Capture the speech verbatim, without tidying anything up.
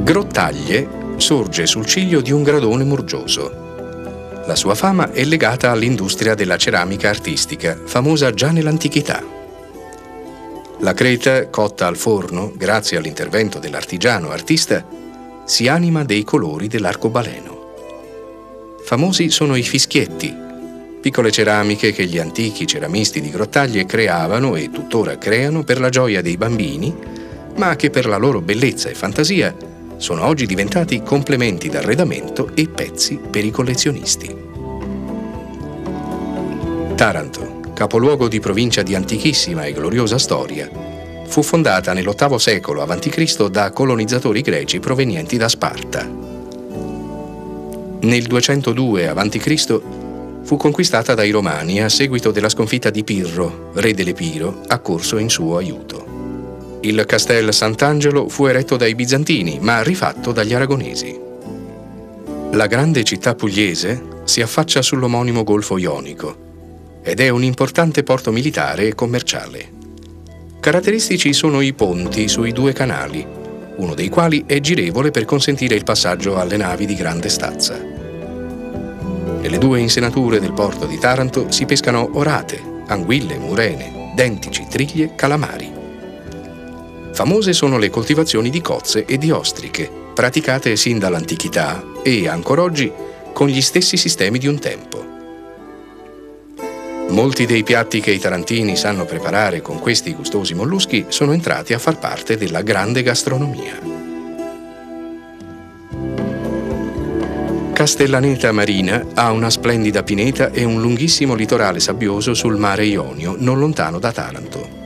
Grottaglie sorge sul ciglio di un gradone murgioso. La sua fama è legata all'industria della ceramica artistica, famosa già nell'antichità. La creta, cotta al forno, grazie all'intervento dell'artigiano artista, si anima dei colori dell'arcobaleno. Famosi sono i fischietti, piccole ceramiche che gli antichi ceramisti di Grottaglie creavano e tuttora creano per la gioia dei bambini, ma che per la loro bellezza e fantasia sono oggi diventati complementi d'arredamento e pezzi per i collezionisti. Taranto, capoluogo di provincia di antichissima e gloriosa storia, fu fondata nell'ottavo secolo avanti Cristo da colonizzatori greci provenienti da Sparta. Nel duecentodue avanti Cristo fu conquistata dai Romani a seguito della sconfitta di Pirro, re dell'Epiro, accorso in suo aiuto. Il Castel Sant'Angelo fu eretto dai Bizantini, ma rifatto dagli Aragonesi. La grande città pugliese si affaccia sull'omonimo Golfo Ionico ed è un importante porto militare e commerciale. Caratteristici sono i ponti sui due canali, uno dei quali è girevole per consentire il passaggio alle navi di grande stazza. Nelle due insenature del porto di Taranto si pescano orate, anguille, murene, dentici, triglie, calamari. Famose sono le coltivazioni di cozze e di ostriche, praticate sin dall'antichità e, ancora oggi, con gli stessi sistemi di un tempo. Molti dei piatti che i tarantini sanno preparare con questi gustosi molluschi sono entrati a far parte della grande gastronomia. Castellaneta Marina ha una splendida pineta e un lunghissimo litorale sabbioso sul mare Ionio, non lontano da Taranto.